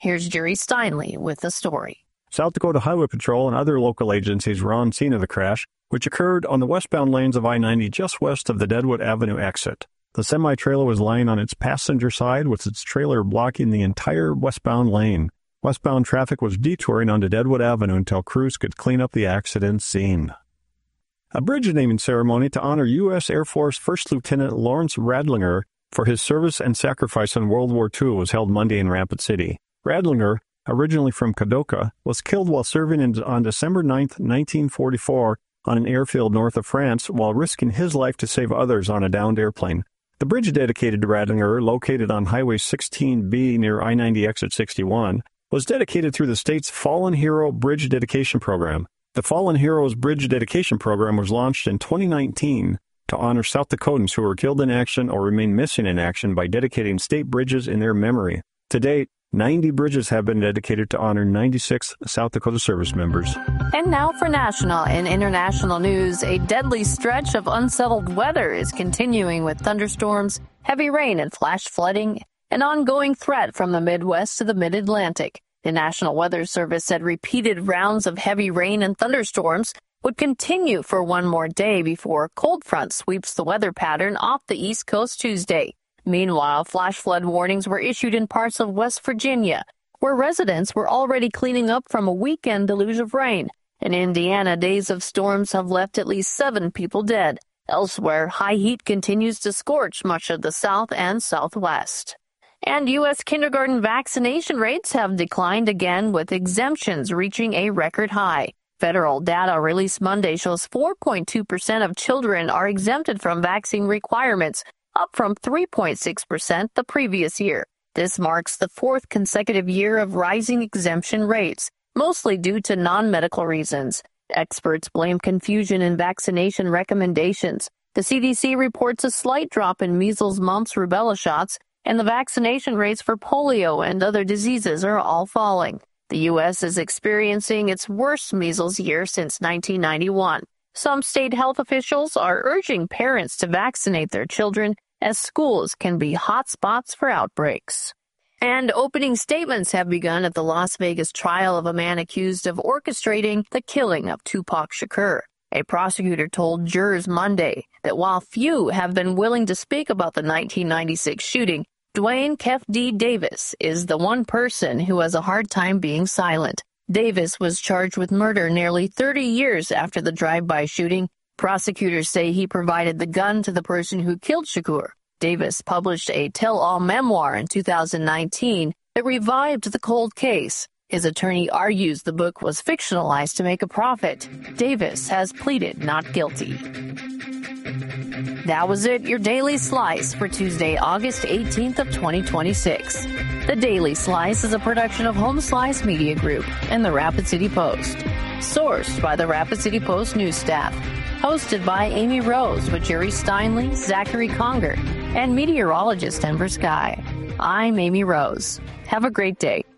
Here's Jerry Steinle with the story. South Dakota Highway Patrol and other local agencies were on scene of the crash, which occurred on the westbound lanes of I-90 just west of the Deadwood Avenue exit. The semi-trailer was lying on its passenger side with its trailer blocking the entire westbound lane. Westbound traffic was detouring onto Deadwood Avenue until crews could clean up the accident scene. A bridge naming ceremony to honor U.S. Air Force First Lieutenant Lawrence Radlinger for his service and sacrifice in World War II was held Monday in Rapid City. Radlinger, originally from Kadoka, was killed while serving on December 9, 1944, on an airfield north of France while risking his life to save others on a downed airplane. The bridge dedicated to Radlinger, located on Highway 16B near I-90 Exit 61, was dedicated through the state's Fallen Hero Bridge Dedication Program. The Fallen Heroes Bridge Dedication Program was launched in 2019 to honor South Dakotans who were killed in action or remain missing in action by dedicating state bridges in their memory. To date, 90 bridges have been dedicated to honor 96 South Dakota service members. And now for national and international news. A deadly stretch of unsettled weather is continuing with thunderstorms, heavy rain and flash flooding, an ongoing threat from the Midwest to the Mid-Atlantic. The National Weather Service said repeated rounds of heavy rain and thunderstorms would continue for one more day before a cold front sweeps the weather pattern off the East Coast Tuesday. Meanwhile, flash flood warnings were issued in parts of West Virginia, where residents were already cleaning up from a weekend deluge of rain. In Indiana, days of storms have left at least 7 people dead. Elsewhere, high heat continues to scorch much of the South and Southwest. And U.S. kindergarten vaccination rates have declined again, with exemptions reaching a record high. Federal data released Monday shows 4.2% of children are exempted from vaccine requirements, up from 3.6% the previous year. This marks the 4th consecutive year of rising exemption rates, mostly due to non-medical reasons. Experts blame confusion in vaccination recommendations. The CDC reports a slight drop in measles, mumps, rubella shots, and the vaccination rates for polio and other diseases are all falling. The U.S. is experiencing its worst measles year since 1991. Some state health officials are urging parents to vaccinate their children, as schools can be hot spots for outbreaks. And opening statements have begun at the Las Vegas trial of a man accused of orchestrating the killing of Tupac Shakur. A prosecutor told jurors Monday that while few have been willing to speak about the 1996 shooting, Dwayne Kef D. Davis is the one person who has a hard time being silent. Davis was charged with murder nearly 30 years after the drive-by shooting. Prosecutors say he provided the gun to the person who killed Shakur. Davis published a tell-all memoir in 2019 that revived the cold case. His attorney argues the book was fictionalized to make a profit. Davis has pleaded not guilty. That was it, your Daily Slice for Tuesday, August 18th of 2026. The Daily Slice is a production of Home Slice Media Group and the Rapid City Post. Sourced by the Rapid City Post news staff. Hosted by Amy Rose with Jerry Steinle, Zachary Conger, and meteorologist Ember Sky. I'm Amy Rose. Have a great day.